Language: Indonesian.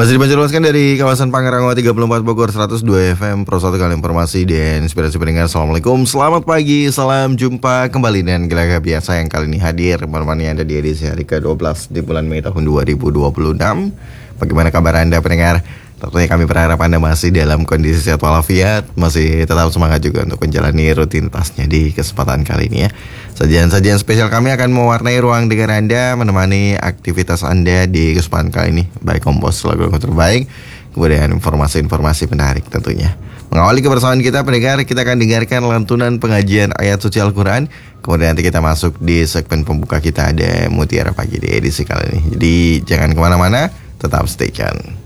Masih dipancarkan dari kawasan Pangrango 34 Bogor 102 FM Pro 1 kali informasi dan inspirasi pendengar. Assalamualaikum, selamat pagi, salam jumpa kembali dengan Gelaga Biasa yang kali ini hadir menemani Anda di edisi hari ke-12 di bulan Mei tahun 2026. Bagaimana kabar Anda pendengar? Tentunya kami berharap Anda masih dalam kondisi sehat walafiat, masih tetap semangat juga untuk menjalani rutinitasnya di kesempatan kali ini ya. Sajian-sajian spesial kami akan mewarnai ruang dengar Anda, menemani aktivitas Anda di kesempatan kali ini, baik kompos lagu-lagu terbaik, kemudian informasi-informasi menarik tentunya. Mengawali kebersamaan kita pendengar, kita akan dengarkan lantunan pengajian ayat suci Al-Quran. Kemudian nanti kita masuk di segmen pembuka kita, ada Mutiara Pagi di edisi kali ini. Jadi jangan kemana-mana, tetap stay tune.